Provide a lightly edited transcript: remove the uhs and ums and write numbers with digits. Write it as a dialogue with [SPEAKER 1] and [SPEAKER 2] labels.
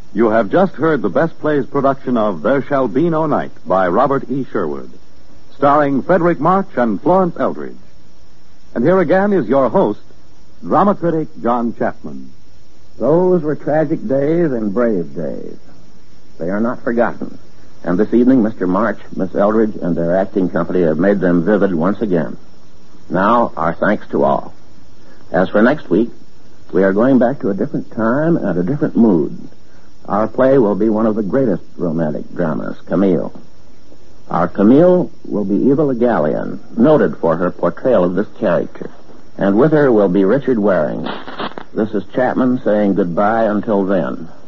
[SPEAKER 1] You have just heard the Best Plays production of There Shall Be No Night by Robert E. Sherwood, starring Frederick March and Florence Eldridge. And here again is your host, drama critic John Chapman.
[SPEAKER 2] Those were tragic days and brave days. They are not forgotten. And this evening, Mr. March, Miss Eldridge, and their acting company have made them vivid once again. Now, our thanks to all. As for next week, we are going back to a different time and a different mood. Our play will be one of the greatest romantic dramas, Camille. Our Camille will be Eva Le Gallienne, noted for her portrayal of this character. And with her will be Richard Waring. This is Chapman saying goodbye until then.